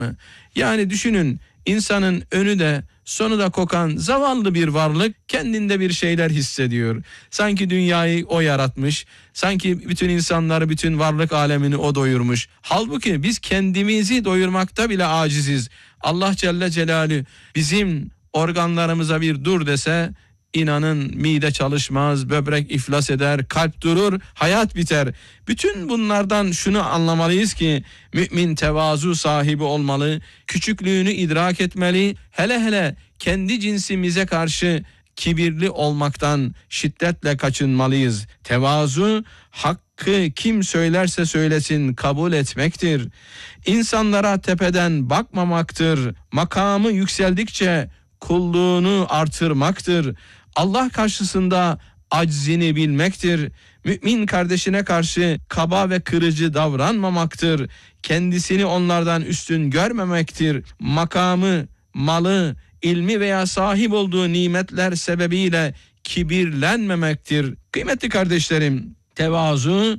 Yani düşünün, insanın önü de sonu da kokan zavallı bir varlık kendinde bir şeyler hissediyor. Sanki dünyayı o yaratmış, sanki bütün insanları, bütün varlık alemini o doyurmuş. Halbuki biz kendimizi doyurmakta bile aciziz. Allah Celle Celaluhu bizim organlarımıza bir dur dese, İnanın mide çalışmaz, böbrek iflas eder, kalp durur, hayat biter. Bütün bunlardan şunu anlamalıyız ki mümin tevazu sahibi olmalı, küçüklüğünü idrak etmeli, hele kendi cinsimize karşı kibirli olmaktan şiddetle kaçınmalıyız. Tevazu, hakkı kim söylerse söylesin kabul etmektir. İnsanlara tepeden bakmamaktır. Makamı yükseldikçe kulluğunu artırmaktır. Allah karşısında aczini bilmektir. Mümin kardeşine karşı kaba ve kırıcı davranmamaktır. Kendisini onlardan üstün görmemektir. Makamı, malı, ilmi veya sahip olduğu nimetler sebebiyle kibirlenmemektir. Kıymetli kardeşlerim, tevazu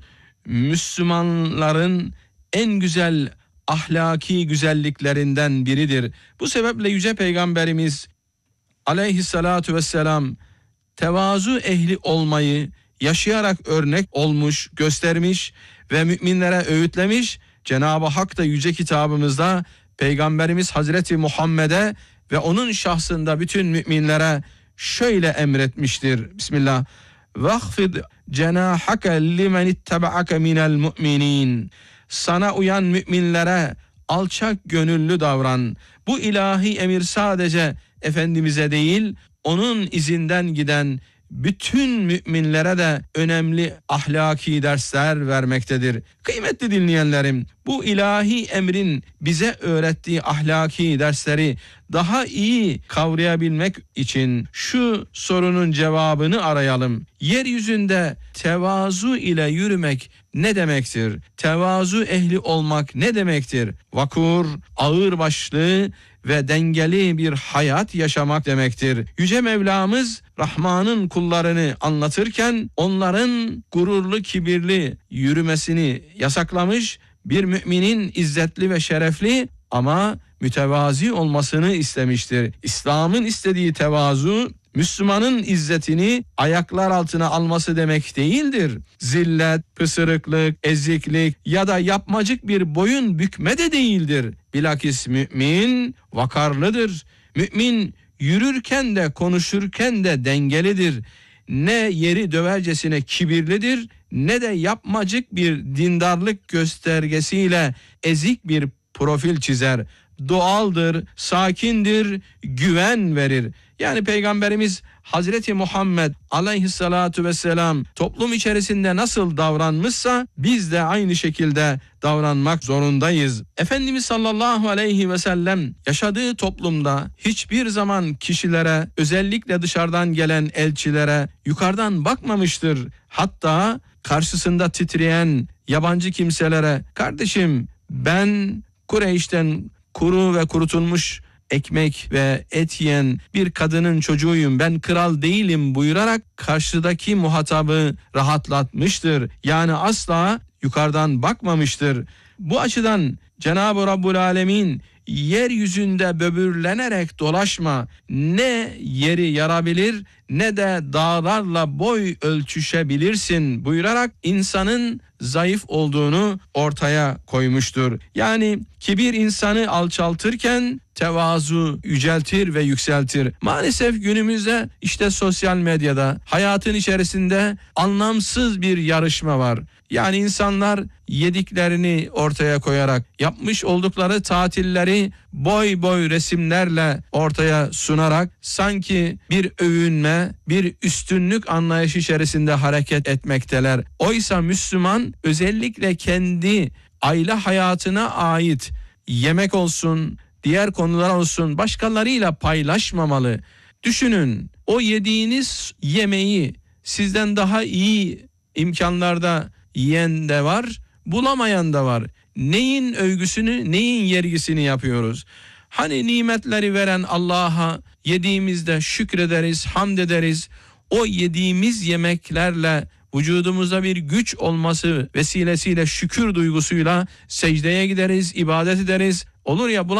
Müslümanların en güzel ahlaki güzelliklerinden biridir. Bu sebeple Yüce Peygamberimiz Aleyhissalatu vesselam tevazu ehli olmayı yaşayarak örnek olmuş, göstermiş ve müminlere öğütlemiş. Cenab-ı Hak da yüce kitabımızda Peygamberimiz Hazreti Muhammed'e ve onun şahsında bütün müminlere şöyle emretmiştir. Bismillah. Vahfid cenahake limen ittaba'ake minel mu'minin. Sana uyan müminlere alçak gönüllü davran. Bu ilahi emir sadece Efendimiz'e değil, onun izinden giden bütün müminlere de önemli ahlaki dersler vermektedir. Kıymetli dinleyenlerim, bu ilahi emrin bize öğrettiği ahlaki dersleri daha iyi kavrayabilmek için şu sorunun cevabını arayalım. Yeryüzünde tevazu ile yürümek ne demektir? Tevazu ehli olmak ne demektir? Vakur, ağırbaşlı ve dengeli bir hayat yaşamak demektir. Yüce Mevlamız Rahman'ın kullarını anlatırken onların gururlu, kibirli yürümesini yasaklamış, bir müminin izzetli ve şerefli ama mütevazi olmasını istemiştir. İslam'ın istediği tevazu, Müslümanın izzetini ayaklar altına alması demek değildir. Zillet, pısırıklık, eziklik ya da yapmacık bir boyun bükme de değildir. Bilakis mümin vakarlıdır. Mümin yürürken de konuşurken de dengelidir. Ne yeri dövercesine kibirlidir, ne de yapmacık bir dindarlık göstergesiyle ezik bir profil çizer. Doğaldır, sakindir, güven verir. Yani Peygamberimiz Hazreti Muhammed Aleyhissalatu vesselam toplum içerisinde nasıl davranmışsa biz de aynı şekilde davranmak zorundayız. Efendimiz sallallahu aleyhi ve sellem yaşadığı toplumda hiçbir zaman kişilere, özellikle dışarıdan gelen elçilere yukarıdan bakmamıştır. Hatta karşısında titreyen yabancı kimselere, kardeşim ben Kureyş'ten kuru ve kurutulmuş ekmek ve et yiyen bir kadının çocuğuyum, ben kral değilim buyurarak karşıdaki muhatabı rahatlatmıştır. Yani asla yukarıdan bakmamıştır. Bu açıdan Cenab-ı Rabbul Alemin yeryüzünde böbürlenerek dolaşma, ne yeri yarabilir ne de dağlarla boy ölçüşebilirsin buyurarak insanın zayıf olduğunu ortaya koymuştur. Yani kibir insanı alçaltırken tevazu yüceltir ve yükseltir. Maalesef günümüzde işte sosyal medyada, hayatın içerisinde anlamsız bir yarışma var. Yani insanlar yediklerini ortaya koyarak, yapmış oldukları tatilleri boy boy resimlerle ortaya sunarak sanki bir övünme, bir üstünlük anlayışı içerisinde hareket etmekteler. Oysa Müslüman özellikle kendi aile hayatına ait yemek olsun, diğer konular olsun başkalarıyla paylaşmamalı. Düşünün, o yediğiniz yemeği sizden daha iyi imkanlarda yiyen de var, bulamayan da var. Neyin övgüsünü, neyin yergisini yapıyoruz? Hani nimetleri veren Allah'a yediğimizde şükrederiz, hamd ederiz. O yediğimiz yemeklerle vücudumuzda bir güç olması vesilesiyle şükür duygusuyla secdeye gideriz, ibadet ederiz. Olur ya